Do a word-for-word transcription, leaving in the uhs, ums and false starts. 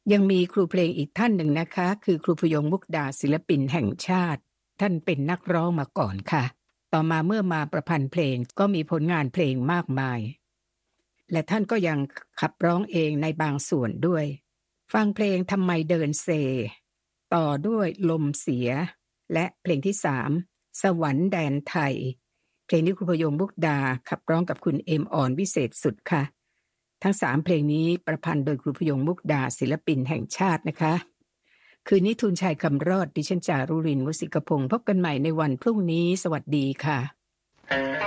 ยังมีครูเพลงอีกท่านหนึ่งนะคะคือครูพยงมุกดาศิลปินแห่งชาติท่านเป็นนักร้องมาก่อนค่ะต่อมาเมื่อมาประพันธ์เพลงก็มีผลงานเพลงมากมายและท่านก็ยังขับร้องเองในบางส่วนด้วยฟังเพลงทำไมเดินเซต่อด้วยลมเสียและเพลงที่สามสวรรค์แดนไทยเพลงนี้ครูพยงมุกดาขับร้องกับคุณเอมอ่อนวิเศษสุดค่ะทั้งสามเพลงนี้ประพันธ์โดยครูพยงมุกดาศิลปินแห่งชาตินะคะคืนนี้ทุนชัยคำรอดดิฉันจารุรินทร์ วสิกพงศ์พบกันใหม่ในวันพรุ่งนี้สวัสดีค่ะ